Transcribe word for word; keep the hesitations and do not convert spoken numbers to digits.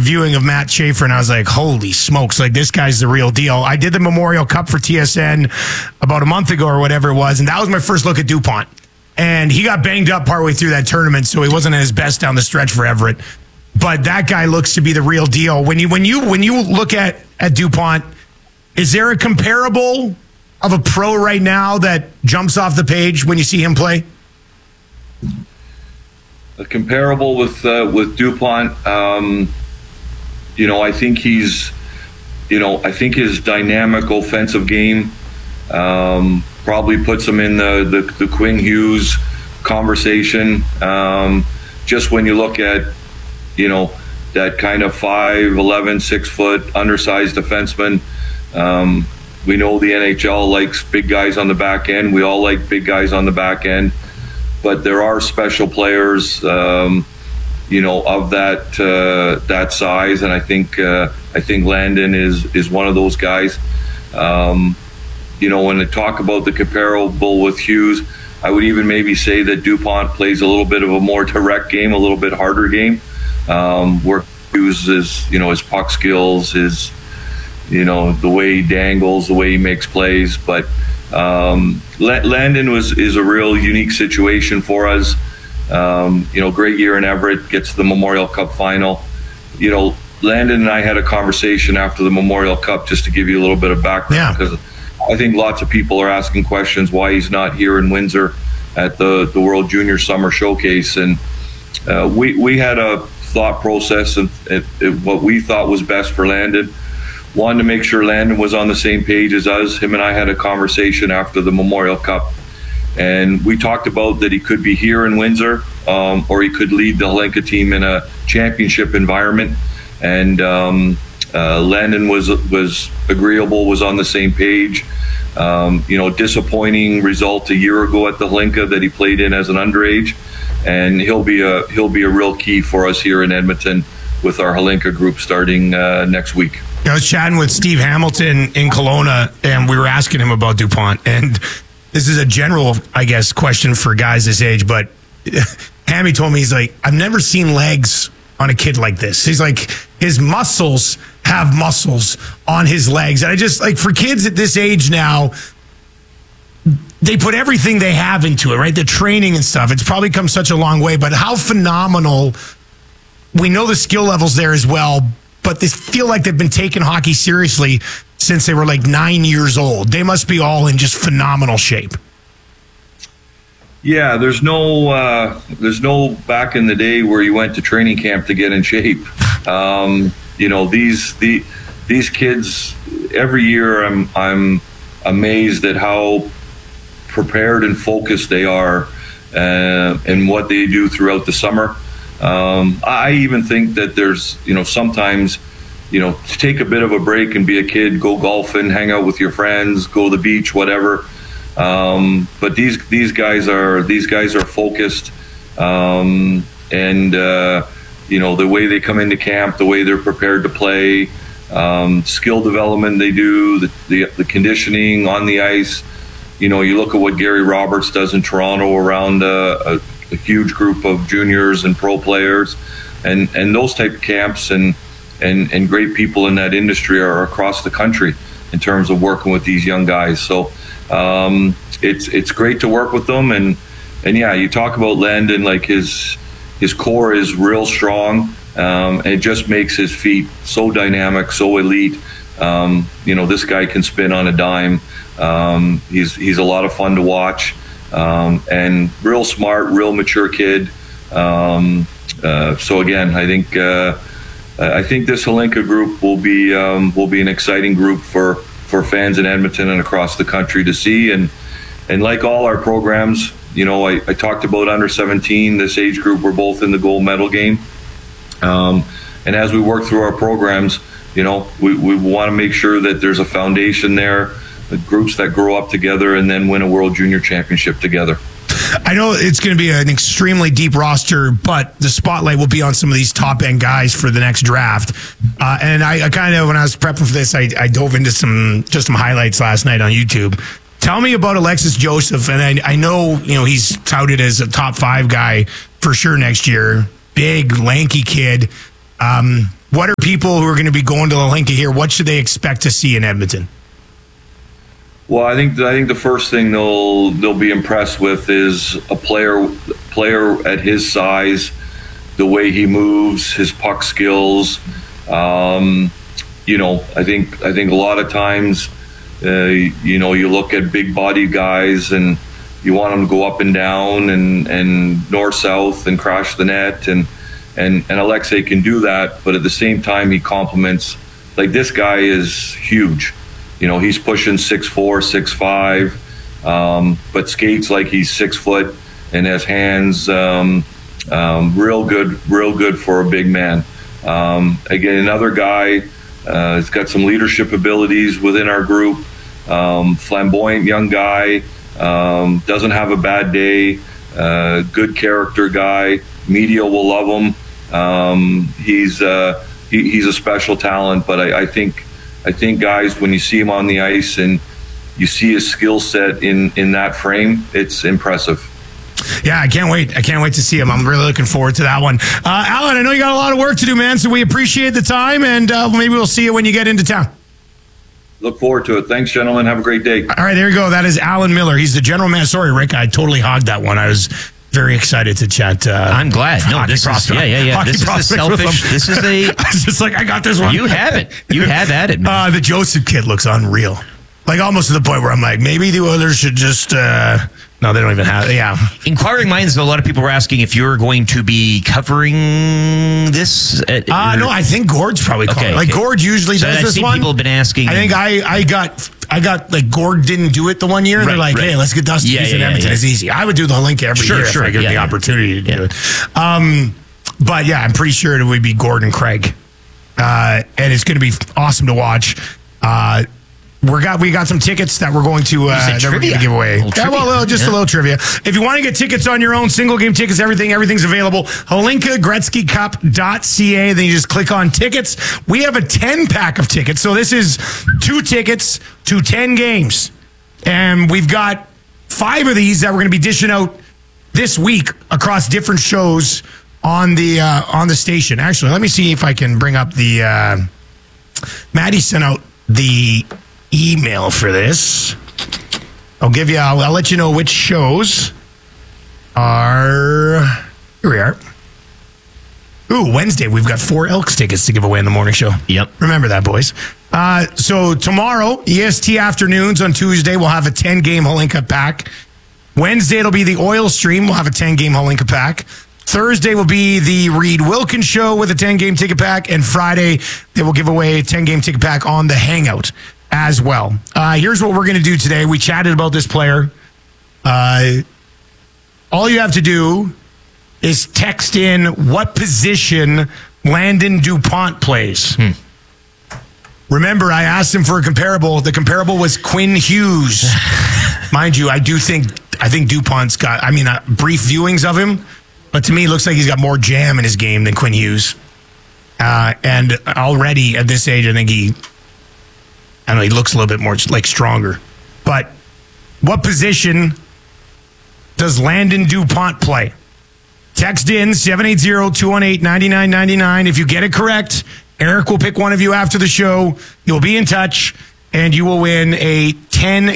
viewing of Matt Schaefer, and I was like, holy smokes, like this guy's the real deal. I did the Memorial Cup for T S N about a month ago or whatever it was, and that was my first look at DuPont. And he got banged up partway through that tournament, so he wasn't at his best down the stretch for Everett. But that guy looks to be the real deal. When you when you when you look at, at DuPont, is there a comparable of a pro right now that jumps off the page when you see him play? A comparable with uh, with DuPont, um, you know, I think he's, you know, I think his dynamic offensive game um, probably puts him in the, the, the Quinn Hughes conversation. Um, just when you look at, you know, that kind of five eleven, six foot undersized defenseman. Um, we know the N H L likes big guys on the back end. We all like big guys on the back end. But there are special players, um, you know, of that uh, that size, and I think uh, I think Landon is is one of those guys. Um, you know, when they talk about the comparable with Hughes, I would even maybe say that DuPont plays a little bit of a more direct game, a little bit harder game, um, where Hughes is, you know, his puck skills, his, you know, the way he dangles, the way he makes plays, but. Um, Landon was is a real unique situation for us. Um, you know, great year in Everett, gets to the Memorial Cup final. You know, Landon and I had a conversation after the Memorial Cup, just to give you a little bit of background, because yeah. I think lots of people are asking questions why he's not here in Windsor at the, the World Junior Summer Showcase. And uh, we, we had a thought process and what we thought was best for Landon. One, to make sure Landon was on the same page as us. Him and I had a conversation after the Memorial Cup, and we talked about that he could be here in Windsor, um, or he could lead the Hlinka team in a championship environment. And um, uh, Landon was was agreeable, was on the same page. Um, you know, disappointing result a year ago at the Hlinka that he played in as an underage, and he'll be a he'll be a real key for us here in Edmonton with our Hlinka group starting uh, next week. I was chatting with Steve Hamilton in Kelowna, and we were asking him about DuPont. And this is a general, I guess, question for guys this age. But Hammy told me, he's like, I've never seen legs on a kid like this. He's like, his muscles have muscles on his legs. And I just, like, for kids at this age now, they put everything they have into it, right? The training and stuff. It's probably come such a long way. But how phenomenal. We know the skill levels there as well, but they feel like they've been taking hockey seriously since they were like nine years old. They must be all in just phenomenal shape. Yeah, there's no uh, there's no back in the day where you went to training camp to get in shape. Um, you know, these the these kids every year. I'm I'm amazed at how prepared and focused they are, uh, and what they do throughout the summer. Um, I even think that there's, you know, sometimes, you know, to take a bit of a break and be a kid, go golfing, hang out with your friends, go to the beach, whatever. Um, but these these guys are these guys are focused, um, and uh, you know, the way they come into camp, the way they're prepared to play, um, skill development they do, the, the the conditioning on the ice. You know, you look at what Gary Roberts does in Toronto around uh, a. a huge group of juniors and pro players, and, and those type of camps and, and, and great people in that industry are across the country in terms of working with these young guys. So um, it's it's great to work with them. And, and yeah, you talk about Landon, like his his core is real strong, um, and it just makes his feet so dynamic, so elite. Um, you know, this guy can spin on a dime. Um, he's he's a lot of fun to watch. Um, and real smart, real mature kid. Um, uh, so again, I think uh, I think this Hlinka group will be um, will be an exciting group for, for fans in Edmonton and across the country to see. And and like all our programs, you know, I, I talked about under seventeen. This age group, we're both in the gold medal game. Um, and as we work through our programs, you know, we, we want to make sure that there's a foundation there. The groups that grow up together and then win a World Junior Championship together. I know it's going to be an extremely deep roster, but the spotlight will be on some of these top-end guys for the next draft. Uh, and I, I kind of, when I was prepping for this, I, I dove into some just some highlights last night on YouTube. Tell me about Alexis Joseph, and I, I know, you know, he's touted as a top five guy for sure next year. Big, lanky kid. Um, what are people who are going to be going to Hlinka here? What should they expect to see in Edmonton? Well, I think I think the first thing they'll they'll be impressed with is a player player at his size, the way he moves, his puck skills. Um, you know, I think I think a lot of times, uh, you know, you look at big body guys and you want them to go up and down and, and north south and crash the net, and and and Alexei can do that, but at the same time he complements. Like, this guy is huge. You know, he's pushing six four, six five, um, but skates like he's six foot and has hands. Um, um, real good, real good for a big man. Um, again, another guy uh, has got some leadership abilities within our group. Um, flamboyant young guy, um, doesn't have a bad day. Uh, good character guy. Media will love him. Um, he's uh, he, he's a special talent, but I, I think. I think, guys, when you see him on the ice and you see his skill set in, in that frame, it's impressive. Yeah, I can't wait. I can't wait to see him. I'm really looking forward to that one. Uh, Alan, I know you got a lot of work to do, man, so we appreciate the time, and uh, maybe we'll see you when you get into town. Look forward to it. Thanks, gentlemen. Have a great day. All right, there you go. That is Alan Miller. He's the general manager. Sorry, Rick, I totally hogged that one. I was very excited to chat. Uh, I'm glad. No, this is, yeah, yeah, yeah. This is the selfish. This is a. I was just like, I got this one. You have it. You have at it, man. Uh, the Joseph kid looks unreal. Like, almost to the point where I'm like, maybe the Oilers should just. Uh, no, they don't even have. Yeah. Inquiring minds. A lot of people were asking if you're going to be covering this. At, uh, no, I think Gord's probably okay, calling. Like, okay. Gord usually so does I've this seen one. People have been asking. I think I, I got. I got like Gord didn't do it the one year. Right, They're like, right. hey, let's get Dusty. Yeah, He's yeah, in yeah, Edmonton. yeah. It's easy. I would do the Hlinka every Sure, year sure, if I get yeah, the yeah. opportunity to Yeah. do it. Um, but yeah, I'm pretty sure it would be Gordon Craig, uh, and it's going to be awesome to watch. Uh, we got we got some tickets that we're going to uh, that we're going to give away. A Yeah, well, a little, just yeah. a little trivia. If you want to get tickets on your own, single game tickets, everything, everything's available. Hlinka Gretzky Cup dot C A. Then you just click on tickets. We have a ten pack of tickets, so this is two tickets to ten games, and we've got five of these that we're going to be dishing out this week across different shows on the uh, on the station. Actually, let me see if I can bring up the. Uh, Maddie sent out the email for this. I'll give you. I'll, I'll let you know which shows are. Here we are. Ooh, Wednesday we've got four Elks tickets to give away in the morning show. Yep. Remember that, boys. Uh, so tomorrow, E S T afternoons on Tuesday, we'll have a ten-game Hlinka pack. Wednesday, it'll be the Oil Stream. We'll have a ten-game Hlinka pack. Thursday will be the Reed Wilkins Show with a ten-game ticket pack. And Friday, they will give away a ten-game ticket pack on the Hangout as well. Uh, here's what we're going to do today. We chatted about this player. Uh, all you have to do is text in what position Landon DuPont plays. Hmm. Remember, I asked him for a comparable. The comparable was Quinn Hughes. Mind you, I do think I think DuPont's got, I mean, uh, brief viewings of him, but to me, it looks like he's got more jam in his game than Quinn Hughes. Uh, and already at this age, I think he, I don't know, he looks a little bit more like stronger. But what position does Landon DuPont play? Text in seven eight zero, two one eight, nine nine nine nine. If you get it correct, Eric will pick one of you after the show. You'll be in touch, and you will win a ten